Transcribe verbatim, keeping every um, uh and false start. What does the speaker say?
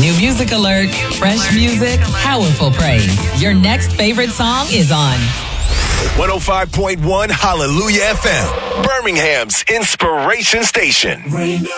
New music alert, fresh music, powerful praise. Your next favorite song is on one oh five point one Hallelujah F M, Birmingham's inspiration station.